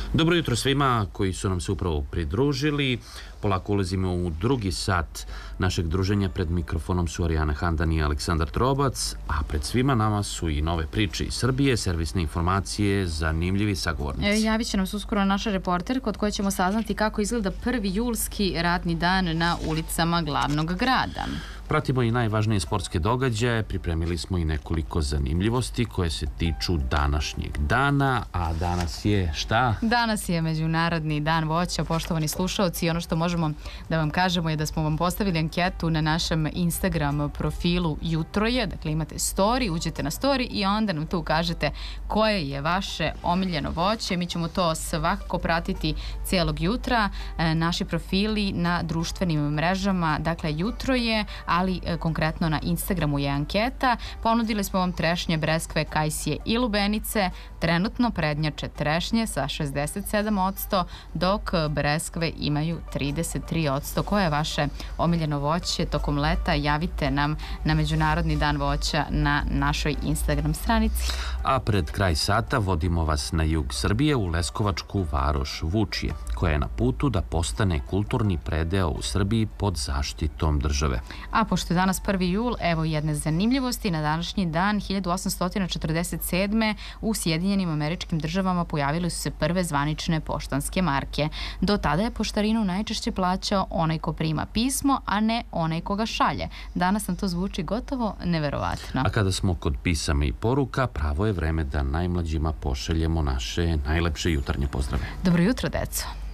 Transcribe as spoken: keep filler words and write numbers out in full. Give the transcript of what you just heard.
Dobro jutro svima koji su nam se upravo pridružili. Polako ulazimo u drugi sat našeg druženja. Pred mikrofonom su Arijana Handan i Aleksandar Trobac, a pred svima nama su i nove priče iz Srbije, servisne informacije, zanimljivi sagovornici. Javit će nam se uskoro naša reporterka od koje ćemo saznati kako izgleda prvi julski radni dan na ulicama glavnog grada. Pratimo i najvažnije sportske događaje, pripremili smo i nekoliko zanimljivosti koje se tiču današnjeg dana, a danas je šta? Danas je Međunarodni dan voća, poštovani slušaoci, i ono što možemo da vam kažemo je da smo vam postavili anketu na našem Instagram profilu Jutro je, dakle imate story, uđete na story i onda nam tu kažete koje je vaše omiljeno voće. Mi ćemo to svakako pratiti cijelog jutra, e, naši profili na društvenim mrežama, dakle Jutro je, ali e, konkretno na Instagramu je anketa. Ponudili smo vam trešnje, breskve, kajsije i lubenice. Trenutno prednjače trešnje sa šezdeset sedam posto, dok breskve imaju trideset tri posto. Koje je vaše omiljeno voće tokom leta? Javite nam na Međunarodni dan voća na našoj Instagram stranici. A pred kraj sata vodimo vas na jug Srbije u leskovačku varoš Vučje, koja je na putu da postane kulturni predeo u Srbiji pod zaštitom države. A pošto je danas prvi jul, evo jedne zanimljivosti. Na današnji dan hiljadu osamsto četrdeset sedme. u Sjedinjenim Američkim Državama pojavile su se prve zvanične poštanske marke. Do tada je poštarinu najčešće plaćao onaj ko prima pismo, a ne onaj ko ga šalje. Danas nam to zvuči gotovo neverovatno. A kada smo kod pisama i poruka, pravo je vreme da najmlađima pošaljemo naše najlepše jutarnje pozdrave. Dobro jutro, deco.